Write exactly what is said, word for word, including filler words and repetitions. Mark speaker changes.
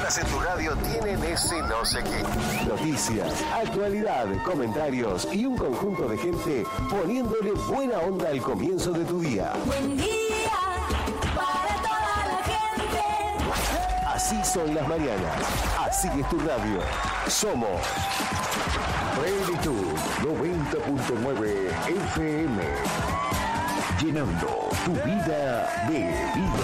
Speaker 1: mañanas en tu radio tienen ese no sé qué. Noticias, actualidad, comentarios y un conjunto de gente poniéndole buena onda al comienzo de tu día.
Speaker 2: Buen día para toda la gente.
Speaker 1: Así son las mañanas. Así es tu radio. Somos
Speaker 3: Plenitud noventa punto nueve F M. Llenando tu vida de vida.